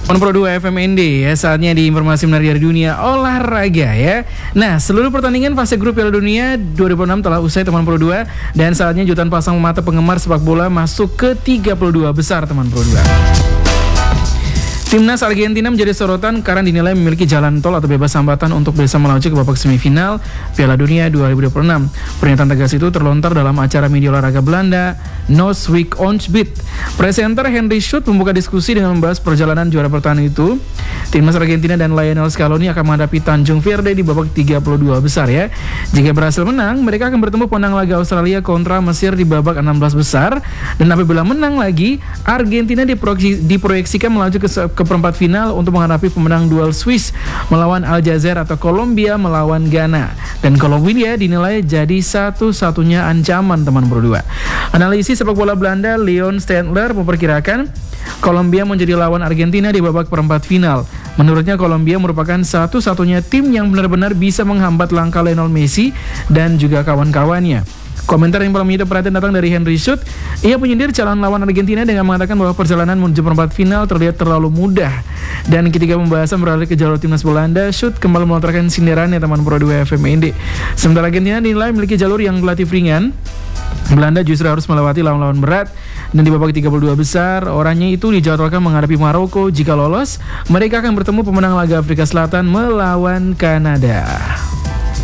Pro 2 FMND ya, saatnya di informasi menarik dari dunia olahraga ya. Nah, seluruh pertandingan fase grup Piala Dunia 2006 telah usai teman Pro 2 dan saatnya jutaan pasang mata penggemar sepak bola masuk ke 32 besar teman Pro 2. Timnas Argentina menjadi sorotan karena dinilai memiliki jalan tol atau bebas hambatan untuk bisa melaju ke babak semifinal Piala Dunia 2026. Pernyataan tegas itu terlontar dalam acara media olahraga Belanda, Nos Week Beat. Presenter Henry Schut membuka diskusi dengan membahas perjalanan juara bertahan itu. Timnas Argentina dan Lionel Scaloni akan menghadapi Tanjung Verde di babak 32 besar ya. Jika berhasil menang, mereka akan bertemu pemenang laga Australia kontra Mesir di babak 16 besar. Dan apabila menang lagi, Argentina diproyeksikan melaju ke perempat final untuk menghadapi pemenang duel Swiss melawan Aljazair atau Kolombia melawan Ghana. Dan Kolombia dinilai jadi satu-satunya ancaman teman Pro 2. Analisis sepak bola Belanda Leon Stendler memperkirakan Kolombia menjadi lawan Argentina di babak perempat final. Menurutnya Kolombia merupakan satu-satunya tim yang benar-benar bisa menghambat langkah Lionel Messi dan juga kawan-kawannya. Komentar yang menyita perhatian datang dari Henry Schut. Ia menyindir calon lawan Argentina dengan mengatakan bahwa perjalanan menuju perempat final terlihat terlalu mudah. Dan ketika pembahasan beralih ke jalur timnas Belanda, Schut kembali melontarkan sindirannya teman Pro 2 FMND. Sementara Argentina dinilai memiliki jalur yang relatif ringan, Belanda justru harus melewati lawan-lawan berat. Dan di babak 32 besar, orangnya itu dijadwalkan menghadapi Maroko. Jika lolos, mereka akan bertemu pemenang laga Afrika Selatan melawan Kanada.